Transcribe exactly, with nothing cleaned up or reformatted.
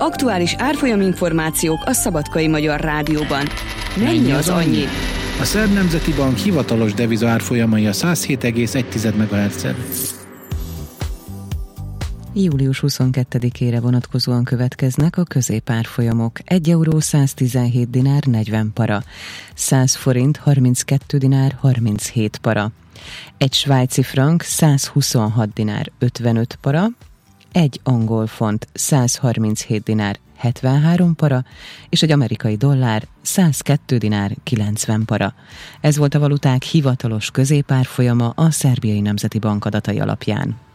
Aktuális árfolyam információk a Szabadkai Magyar Rádióban. Mennyi az annyi? A Szerb Nemzeti Bank hivatalos deviza árfolyamai a száz hét egész egy megahertzen. július huszonkettedikére vonatkozóan következnek a középárfolyamok. egy euró száztizenhét dinár negyven para, száz forint harminckét dinár harminchét para, egy svájci frank százhuszonhat dinár ötvenöt para, egy angol font százharminchét dinár hetvenhárom para, és egy amerikai dollár százkettő dinár kilencven para. Ez volt a valuták hivatalos középárfolyama a Szerbiai Nemzeti Bank adatai alapján.